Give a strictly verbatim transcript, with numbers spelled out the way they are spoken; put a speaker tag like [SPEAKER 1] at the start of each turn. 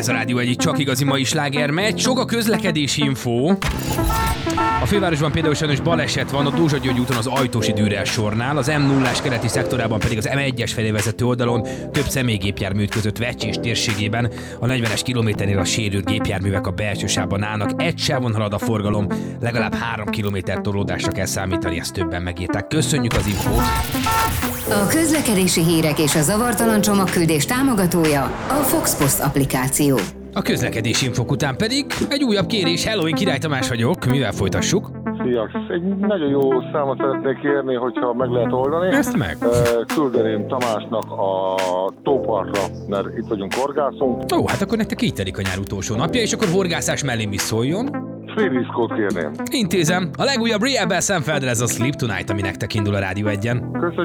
[SPEAKER 1] Ez a Rádió Egy csak igazi mai sláger megy. Sok a közlekedési infó. A fővárosban például sajnos baleset van a Dózsa György úton az Ajtósi Dürer sornál, az em nullás keleti szektorában pedig az em egyes felé vezető oldalon több személygépjármű ütközött Vecsés térségében. A negyvenes kilométernél a sérült gépjárművek a belső sávban állnak, egy sávon halad a forgalom, legalább három kilométer torlódásra kell számítani, ezt többen megírták. Köszönjük az infót!
[SPEAKER 2] A közlekedési hírek és a zavartalan csomagküldés támogatója a Fox Post applikáció.
[SPEAKER 1] A közlekedési infok után pedig egy újabb kérés. Hello, én Király Tamás vagyok. Mivel folytassuk?
[SPEAKER 3] Sziasztok! Egy nagyon jó számot szeretnék kérni, hogyha meg lehet oldani.
[SPEAKER 1] Ezt meg.
[SPEAKER 3] Küldeném Tamásnak a tópartra, mert itt vagyunk, horgászunk.
[SPEAKER 1] Ó, hát akkor nektek így telik a nyár utolsó napja, és akkor horgászás mellé mi szóljon?
[SPEAKER 3] Free diszkót kérném.
[SPEAKER 1] Intézem. A legújabb Riebel Szemfeldre, ez a Sleep Tonight, ami nektek indul a Rádió Egyen.
[SPEAKER 3] Köszönjük.